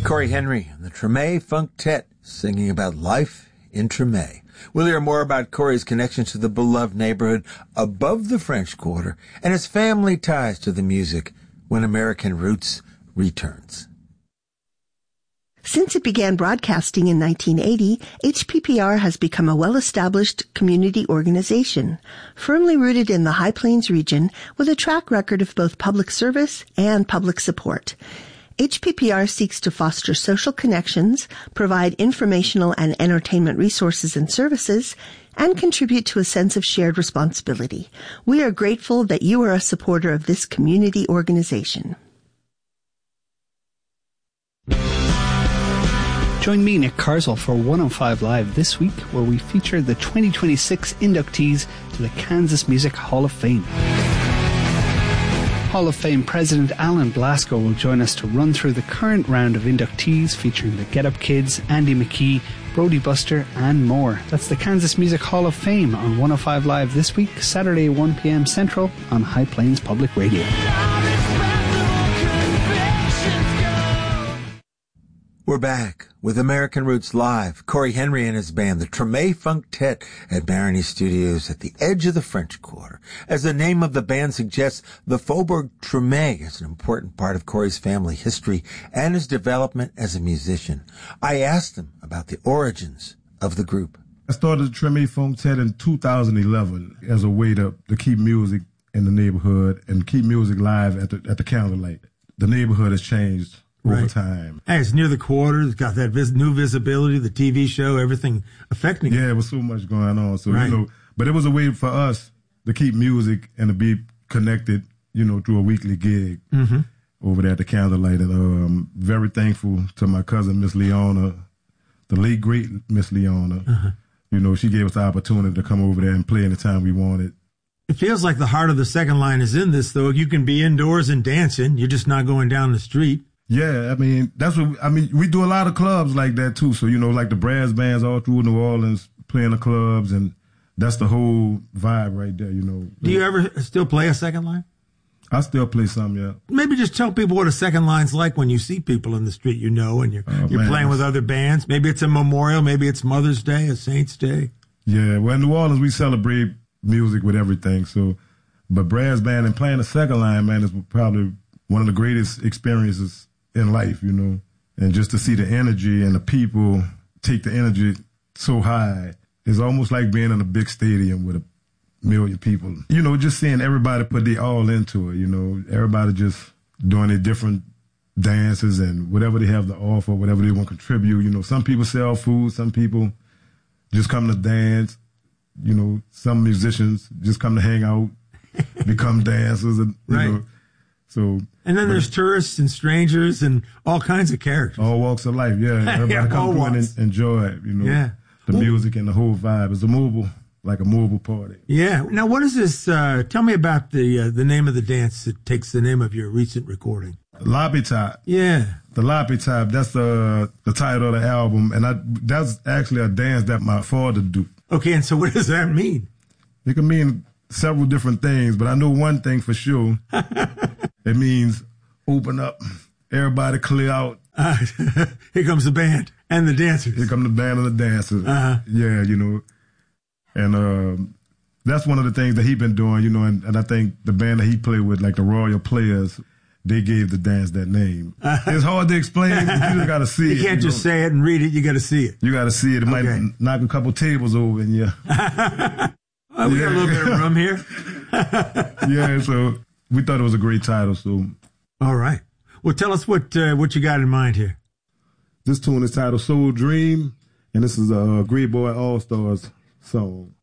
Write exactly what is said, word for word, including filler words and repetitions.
Corey Henry and the Treme Funktet singing about life in Treme. We'll hear more about Corey's connection to the beloved neighborhood above the French Quarter and his family ties to the music when American Roots returns. Since it began broadcasting in nineteen eighty, H P P R has become a well-established community organization, firmly rooted in the High Plains region with a track record of both public service and public support. H P P R seeks to foster social connections, provide informational and entertainment resources and services, and contribute to a sense of shared responsibility. We are grateful that you are a supporter of this community organization. Join me, Nick Carswell, for one oh five Live this week, where we feature the twenty twenty-six inductees to the Kansas Music Hall of Fame. Hall of Fame President Alan Blasco will join us to run through the current round of inductees featuring the Get Up Kids, Andy McKee, Brody Buster and more. That's the Kansas Music Hall of Fame on one oh five Live this week, Saturday one p.m. Central on High Plains Public Radio. We're back with American Roots Live. Corey Henry and his band, the Treme Funktet, at Barony Studios at the edge of the French Quarter. As the name of the band suggests, the Faubourg Treme is an important part of Corey's family history and his development as a musician. I asked him about the origins of the group. I started the Treme Funktet in two thousand eleven as a way to, to keep music in the neighborhood and keep music live at the, at the candlelight. The neighborhood has changed over right. time. Hey, it's near the quarter. It's got that vis- new visibility, the T V show, everything affecting yeah, it. Yeah, it was so much going on. So, right. you know, but it was a way for us to keep music and to be connected, you know, through a weekly gig mm-hmm. over there at the candlelight. And um, very thankful to my cousin, Miss Leona, the late, great Miss Leona. Uh-huh. You know, she gave us the opportunity to come over there and play anytime we wanted. It feels like the heart of the second line is in this, though. You can be indoors and dancing. You're just not going down the street. Yeah, I mean, that's what, I mean, we do a lot of clubs like that too. So, you know, like the brass bands all through New Orleans playing the clubs, and that's the whole vibe right there, you know. Do you ever still play a second line? I still play some, yeah. Maybe just tell people what a second line's like when you see people in the street, you know, and you're, oh, you're man, playing with other bands. Maybe it's a memorial, maybe it's Mother's Day, a Saint's Day. Yeah, well, in New Orleans, we celebrate music with everything. So, but brass band and playing the second line, man, is probably one of the greatest experiences in life, you know, and just to see the energy and the people take the energy so high. It's almost like being in a big stadium with a million people. You know, just seeing everybody put their all into it, you know, everybody just doing their different dances and whatever they have to offer, whatever they want to contribute. You know, some people sell food, some people just come to dance. You know, some musicians just come to hang out, become dancers, and, you right. know, so. And then there's tourists and strangers and all kinds of characters. All walks of life, yeah. Everybody yeah, come through walks. and enjoy it, you know. Yeah. The well, music and the whole vibe. It's a mobile, like a mobile party. Yeah. Now, what is this? Uh, tell me about the uh, the name of the dance that takes the name of your recent recording. Lobby Top. Yeah. The Lobby Top, that's the, the title of the album. And I, that's actually a dance that my father do. Okay, and so what does that mean? It can mean several different things, but I know one thing for sure. It means open up, everybody clear out. Uh, here comes the band and the dancers. Here come the band and the dancers. Uh-huh. Yeah, you know. And um, that's one of the things that he been doing, you know, and, and I think the band that he played with, like the Royal Players, they gave the dance that name. Uh-huh. It's hard to explain, but you just got to see you it. You can't just know? say it and read it. You got to see it. You got to see it. It okay. might knock a couple tables over in you. Oh, we yeah. got a little bit of room here. Yeah, so we thought it was a great title. So, all right. Well, tell us what uh, what you got in mind here. This tune is titled Soul Dream, and this is a Great Boy All Stars song.